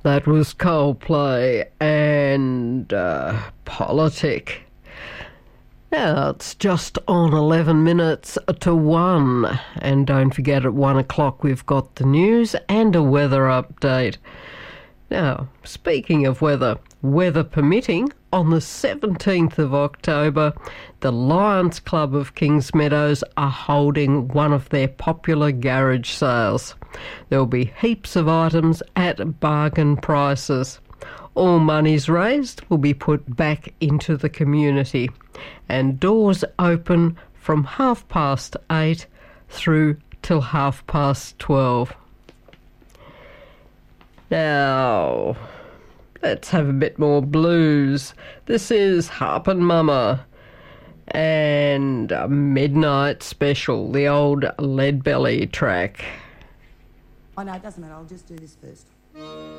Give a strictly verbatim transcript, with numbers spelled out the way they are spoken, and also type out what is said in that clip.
That was Coldplay and uh, Politic. Now it's just on eleven minutes to one. And don't forget, at one o'clock we've got the news and a weather update. Now, speaking of weather, weather permitting, on the seventeenth of October, the Lions Club of Kingsmeadows are holding one of their popular garage sales. There will be heaps of items at bargain prices. All monies raised will be put back into the community, and doors open from half past eight through till half past twelve. Now, let's have a bit more blues. This is Harp and Mama and a Midnight Special, the old Leadbelly track. Oh no, it doesn't matter, I'll just do this first.